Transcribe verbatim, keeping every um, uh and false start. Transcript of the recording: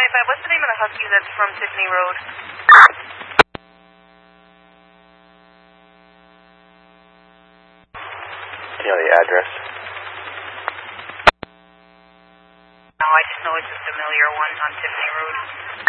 five, what's the name of the Husky that's from Tiffany Road? Do you know the address? No, I just know it's a familiar one on Tiffany Road.